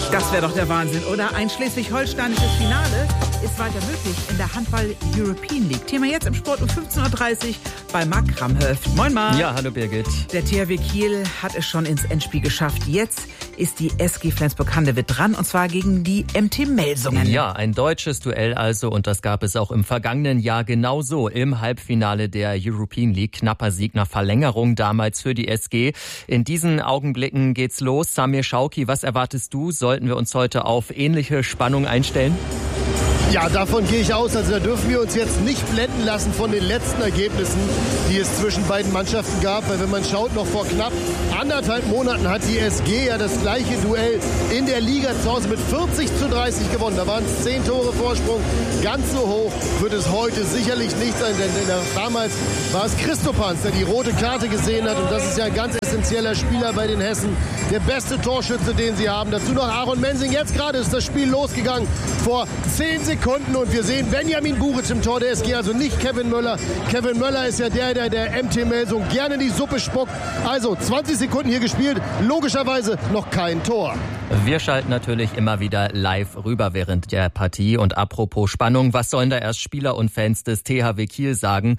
Das wäre doch der Wahnsinn, oder? Ein schleswig-holsteinisches Finale ist weiter möglich in der Handball-European League. Thema jetzt im Sport um 15.30 Uhr bei Marc Kramhöft. Moin, Marc. Ja, hallo Birgit. Der THW Kiel hat es schon ins Endspiel geschafft. Jetzt ist die SG Flensburg-Handewitt dran, und zwar gegen die MT Melsungen. Ja, ein deutsches Duell also, und das gab es auch im vergangenen Jahr genauso im Halbfinale der European League. Knapper Sieg nach Verlängerung damals für die SG. In diesen Augenblicken geht's los. Samir Schauki, was erwartest du? Sollten wir uns heute auf ähnliche Spannung einstellen? Ja, davon gehe ich aus. Also da dürfen wir uns jetzt nicht blenden lassen von den letzten Ergebnissen, die es zwischen beiden Mannschaften gab. Weil wenn man schaut, noch vor knapp 1,5 Monaten hat die SG ja das gleiche Duell in der Liga zu Hause mit 40:30 gewonnen. Da waren es 10 Tore Vorsprung. Ganz so hoch wird es heute sicherlich nicht sein. Denn damals war es Christopanz, der die rote Karte gesehen hat. Und das ist ja ein ganz essentieller Spieler bei den Hessen. Der beste Torschütze, den sie haben. Dazu noch Aaron Mensing. Jetzt gerade ist das Spiel losgegangen vor 10 Sekunden. Und wir sehen Benjamin Buric im Tor der SG, also nicht Kevin Möller. Kevin Möller ist ja der MT Melsung gerne in die Suppe spuckt. Also 20 Sekunden hier gespielt, logischerweise noch kein Tor. Wir schalten natürlich immer wieder live rüber während der Partie. Und apropos Spannung, was sollen da erst Spieler und Fans des THW Kiel sagen?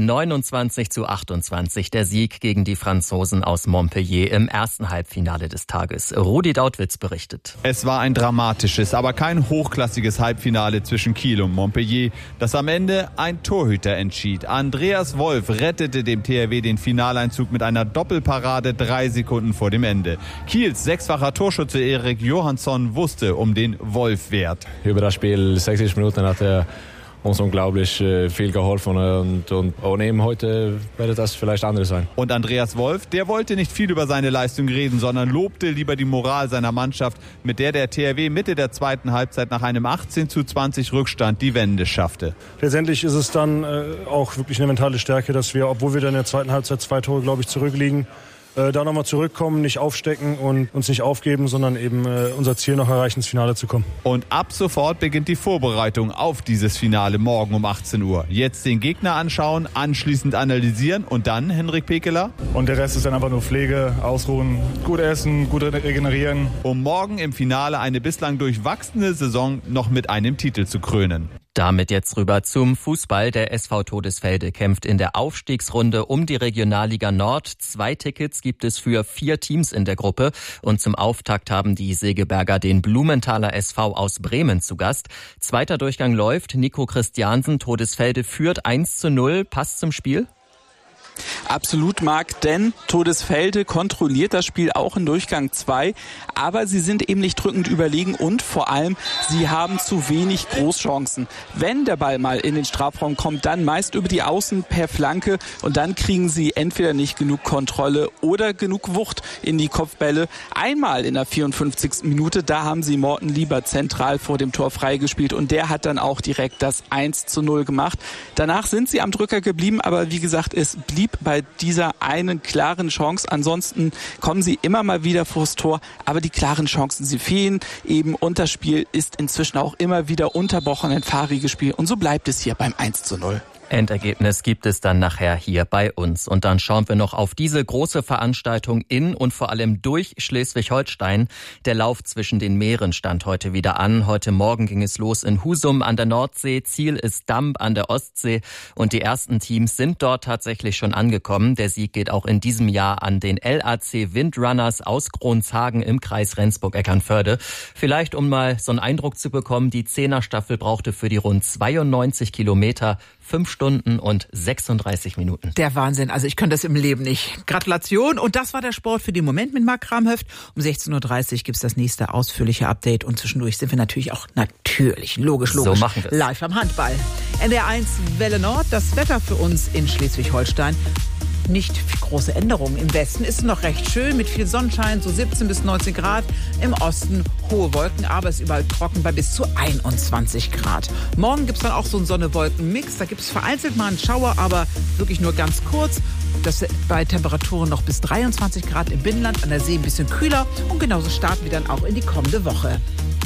29:28 der Sieg gegen die Franzosen aus Montpellier im ersten Halbfinale des Tages. Rudi Dautwitz berichtet. Es war ein dramatisches, aber kein hochklassiges Halbfinale zwischen Kiel und Montpellier, das am Ende ein Torhüter entschied. Andreas Wolf rettete dem THW den Finaleinzug mit einer Doppelparade 3 Sekunden vor dem Ende. Kiels sechsfacher Torschütze Erik Johansson wusste um den Wolf-Wert. Über das Spiel 60 Minuten hat er uns unglaublich viel geholfen und ohne ihm heute werde das vielleicht anders sein. Und Andreas Wolf, der wollte nicht viel über seine Leistung reden, sondern lobte lieber die Moral seiner Mannschaft, mit der der THW Mitte der zweiten Halbzeit nach einem 18:20 Rückstand die Wende schaffte. Letztendlich ist es dann auch wirklich eine mentale Stärke, dass wir, obwohl wir dann in der zweiten Halbzeit 2 Tore, glaube ich, zurückliegen, da nochmal zurückkommen, nicht aufstecken und uns nicht aufgeben, sondern eben unser Ziel noch erreichen, ins Finale zu kommen. Und ab sofort beginnt die Vorbereitung auf dieses Finale morgen um 18 Uhr. Jetzt den Gegner anschauen, anschließend analysieren und dann, Henrik Pekeler? Und der Rest ist dann einfach nur Pflege, ausruhen, gut essen, gut regenerieren. Um morgen im Finale eine bislang durchwachsene Saison noch mit einem Titel zu krönen. Damit jetzt rüber zum Fußball. Der SV Todesfelde kämpft in der Aufstiegsrunde um die Regionalliga Nord. 2 Tickets gibt es für 4 Teams in der Gruppe. Und zum Auftakt haben die Segeberger den Blumenthaler SV aus Bremen zu Gast. Zweiter Durchgang läuft. Nico Christiansen, Todesfelde führt 1:0. Passt zum Spiel? Absolut, Marc, denn Todesfelde kontrolliert das Spiel auch in Durchgang 2, aber sie sind eben nicht drückend überlegen und vor allem, sie haben zu wenig Großchancen. Wenn der Ball mal in den Strafraum kommt, dann meist über die Außen per Flanke und dann kriegen sie entweder nicht genug Kontrolle oder genug Wucht in die Kopfbälle. Einmal in der 54. Minute, da haben sie Morten Lieber zentral vor dem Tor freigespielt und der hat dann auch direkt das 1:0 gemacht. Danach sind sie am Drücker geblieben, aber wie gesagt, es blieb bei dieser einen klaren Chance. Ansonsten kommen sie immer mal wieder vors Tor, aber die klaren Chancen, sie fehlen eben und das Spiel ist inzwischen auch immer wieder unterbrochen, ein fahriges Spiel und so bleibt es hier beim 1:0. Endergebnis gibt es dann nachher hier bei uns. Und dann schauen wir noch auf diese große Veranstaltung in und vor allem durch Schleswig-Holstein. Der Lauf zwischen den Meeren stand heute wieder an. Heute Morgen ging es los in Husum an der Nordsee. Ziel ist Damp an der Ostsee. Und die ersten Teams sind dort tatsächlich schon angekommen. Der Sieg geht auch in diesem Jahr an den LAC Windrunners aus Kronshagen im Kreis Rendsburg-Eckernförde. Vielleicht, um mal so einen Eindruck zu bekommen, die 10er-Staffel brauchte für die rund 92 Kilometer 5 Stunden und 36 Minuten. Der Wahnsinn. Also ich könnte das im Leben nicht. Gratulation. Und das war der Sport für den Moment mit Marc Kramhöft. Um 16.30 Uhr gibt's das nächste ausführliche Update. Und zwischendurch sind wir natürlich logisch, so machen wir's. Live am Handball. NDR1 Welle Nord. Das Wetter für uns in Schleswig-Holstein. Nicht große Änderungen. Im Westen ist es noch recht schön mit viel Sonnenschein, so 17 bis 19 Grad. Im Osten hohe Wolken, aber es ist überall trocken bei bis zu 21 Grad. Morgen gibt es dann auch so einen Sonne-Wolken-Mix. Da gibt es vereinzelt mal einen Schauer, aber wirklich nur ganz kurz. Das bei Temperaturen noch bis 23 Grad im Binnenland, an der See ein bisschen kühler. Und genauso starten wir dann auch in die kommende Woche.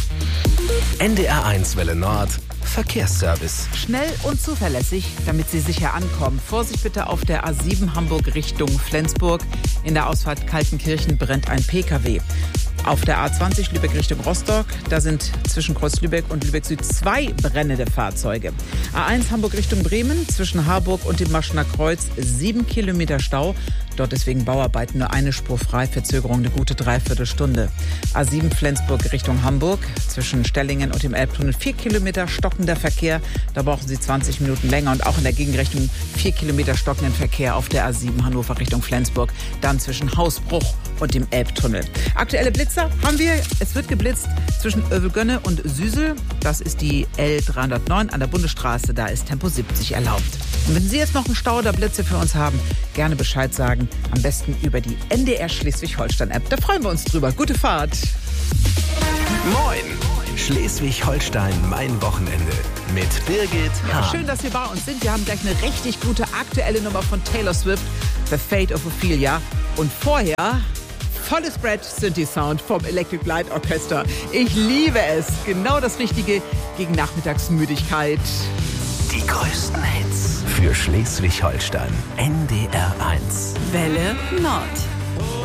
NDR1 Welle Nord. Verkehrsservice. Schnell und zuverlässig, damit Sie sicher ankommen. Vorsicht bitte auf der A7 Hamburg Richtung Flensburg. In der Ausfahrt Kaltenkirchen brennt ein Pkw. Auf der A20 Lübeck Richtung Rostock, da sind zwischen Kreuz Lübeck und Lübeck Süd 2 brennende Fahrzeuge. A1 Hamburg Richtung Bremen, zwischen Harburg und dem Maschener Kreuz 7 Kilometer Stau. Dort ist wegen Bauarbeiten nur eine Spur frei, Verzögerung eine gute Dreiviertelstunde. A7 Flensburg Richtung Hamburg, zwischen Stellingen und dem Elbtunnel 4 Kilometer stockender Verkehr. Da brauchen Sie 20 Minuten länger und auch in der Gegenrichtung 4 Kilometer stockenden Verkehr auf der A7 Hannover Richtung Flensburg. Dann zwischen Hausbruch und dem Elbtunnel. Aktuelle Blitzer haben wir. Es wird geblitzt zwischen Övelgönne und Süsel. Das ist die L309 an der Bundesstraße. Da ist Tempo 70 erlaubt. Und wenn Sie jetzt noch einen Stau oder Blitze für uns haben, gerne Bescheid sagen. Am besten über die NDR Schleswig-Holstein-App. Da freuen wir uns drüber. Gute Fahrt. Moin! Schleswig-Holstein, mein Wochenende. Mit Birgit Hahn. Schön, dass Sie bei uns sind. Wir haben gleich eine richtig gute aktuelle Nummer von Taylor Swift, The Fate of Ophelia. Und vorher volles Brett Synthi-Sound vom Electric Light Orchestra. Ich liebe es. Genau das Richtige gegen Nachmittagsmüdigkeit. Die größten Hits für Schleswig-Holstein. NDR 1. Welle Nord.